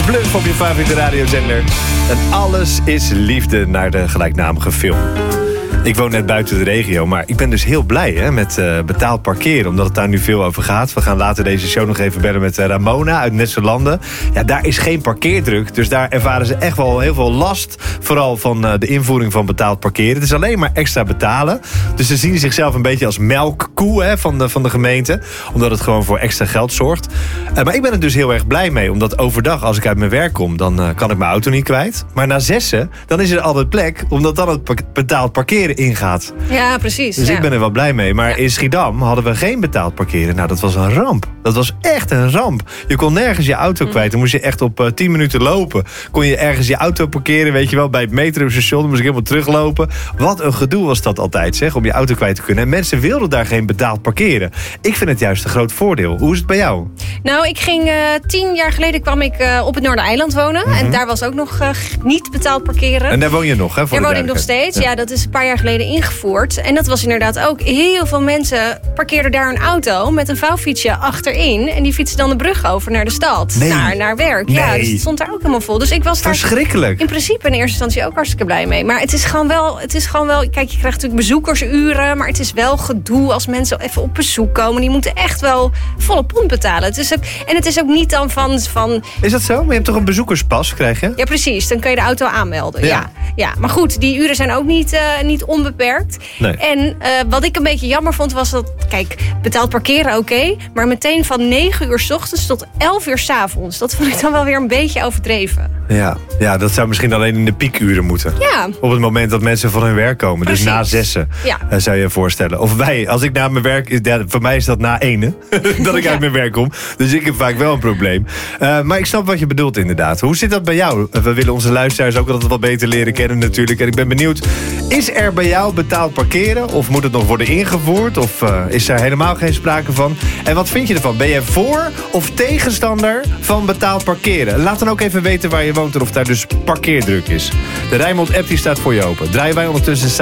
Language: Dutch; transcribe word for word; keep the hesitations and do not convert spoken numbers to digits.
is Bluff op je favoriete radiozender. En alles is liefde naar de gelijknamige film. Ik woon net buiten de regio, maar ik ben dus heel blij hè, met uh, betaald parkeren. Omdat het daar nu veel over gaat. We gaan later deze show nog even bellen met uh, Ramona uit Nesselanden. Ja, daar is geen parkeerdruk. Dus daar ervaren ze echt wel heel veel last. Vooral van uh, de invoering van betaald parkeren. Het is alleen maar extra betalen. Dus ze zien zichzelf een beetje als melkkoe hè, van, de, van de gemeente. Omdat het gewoon voor extra geld zorgt. Uh, maar ik ben er dus heel erg blij mee. Omdat overdag, als ik uit mijn werk kom, dan uh, kan ik mijn auto niet kwijt. Maar na zessen, dan is er altijd plek. Omdat dan het pa- betaald parkeren ingaat. Ja, precies. Dus ja. ik ben er wel blij mee. Maar ja. in Schiedam hadden we geen betaald parkeren. Nou, dat was een ramp. Dat was echt een ramp. Je kon nergens je auto kwijt. Dan moest je echt op uh, tien minuten lopen. Kon je ergens je auto parkeren, weet je wel, bij het metrostation. Dan moest ik helemaal teruglopen. Wat een gedoe was dat altijd, zeg, om je auto kwijt te kunnen. En mensen wilden daar geen betaald parkeren. Ik vind het juist een groot voordeel. Hoe is het bij jou? Nou, ik ging uh, tien jaar geleden kwam ik uh, op het Noordereiland wonen. Mm-hmm. En daar was ook nog uh, niet betaald parkeren. En daar woon je nog, hè? Voor daar woon ik nog steeds. Ja. ja, dat is een paar jaar geleden ingevoerd. En dat was inderdaad ook. Heel veel mensen parkeerden daar een auto met een vouwfietsje achterin. En die fietsen dan de brug over naar de stad. Nee. Naar, naar werk. Nee. Ja, dus het stond daar ook helemaal vol. Dus ik was daar verschrikkelijk. In principe in eerste instantie ook hartstikke blij mee. Maar het is gewoon wel, het is gewoon wel. Kijk, je krijgt natuurlijk bezoekersuren. Maar het is wel gedoe als mensen even op bezoek komen. Die moeten echt wel volle pond betalen. Het is ook, en het is ook niet dan van, van... Is dat zo? Maar je hebt toch een bezoekerspas, krijg je? Ja, precies. Dan kun je de auto aanmelden. Ja. Ja. Ja. Maar goed, die uren zijn ook niet, uh, niet onbeperkt. Nee. En uh, wat ik een beetje jammer vond was dat... Kijk, betaald parkeren oké. Okay, maar meteen van negen uur 's ochtends tot elf uur 's avonds. Dat vond ik dan wel weer een beetje overdreven. Ja, ja, dat zou misschien alleen in de piekuren moeten. Ja. Op het moment dat mensen van hun werk komen. Precies. Dus na zessen, Ja. uh, zou je je voorstellen. Of wij, als ik naar mijn werk... Ja, voor mij is dat na ene. dat ik Ja. uit mijn werk kom. Dus ik heb vaak wel een probleem. Uh, maar ik snap wat je bedoelt inderdaad. Hoe zit dat bij jou? Uh, we willen onze luisteraars ook altijd wat beter leren kennen natuurlijk. En ik ben benieuwd, is er bij jou betaald parkeren? Of moet het nog worden ingevoerd? Of uh, is er helemaal geen sprake van? En wat vind je ervan? Ben je voor of tegenstander van betaald parkeren? Laat dan ook even weten waar je woont en of daar dus parkeerdruk is. De Rijnmond app die staat voor je open. Draaien wij ondertussen samen.